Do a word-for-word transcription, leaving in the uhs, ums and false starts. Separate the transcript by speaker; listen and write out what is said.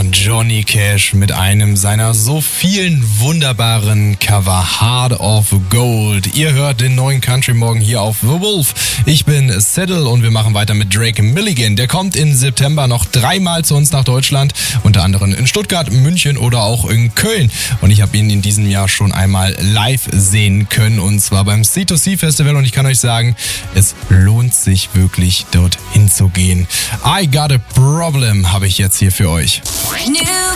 Speaker 1: Johnny Cash mit einem seiner so vielen wunderbaren Cover Heart of Gold. Ihr hört den neuen Country Morgen hier auf The Wolf. Ich bin Saddle und wir machen weiter mit Drake Milligan. Der kommt im September noch dreimal zu uns nach Deutschland, unter anderem in Stuttgart, München oder auch in Köln. Und ich habe ihn in diesem Jahr schon einmal live sehen können, und zwar beim C zwei C Festival, und ich kann euch sagen, es lohnt sich wirklich, dorthin zu gehen. I Got a Problem habe ich jetzt hier für euch.
Speaker 2: New